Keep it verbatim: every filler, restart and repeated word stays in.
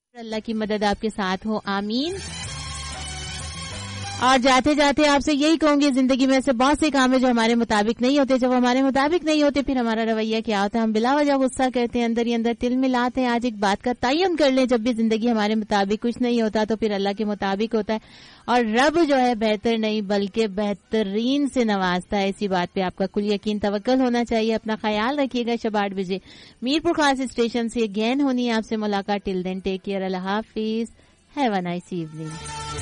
अल्लाह की मदद आपके साथ हो, आमीन। और जाते जाते आपसे यही कहूंगी, जिंदगी में ऐसे बहुत से काम है जो हमारे मुताबिक नहीं होते। जब हमारे मुताबिक नहीं होते फिर हमारा रवैया क्या होता है, हम बिला वजह गुस्सा करते हैं, अंदर ही अंदर तिल मिलाते हैं। आज एक बात का तयन कर लें, जब भी जिंदगी हमारे मुताबिक कुछ नहीं होता तो फिर अल्लाह के मुताबिक होता है, और रब जो है बेहतर नहीं बल्कि बेहतरीन से नवाजता है। इसी बात पे आपका कुल यकीन तवक्कल होना चाहिए। अपना ख्याल रखिएगा। शब आठ बजे मीरपुर खास स्टेशन से अगेन होनी है आपसे मुलाकात। Till then take care, Allah Hafiz, have a nice evening.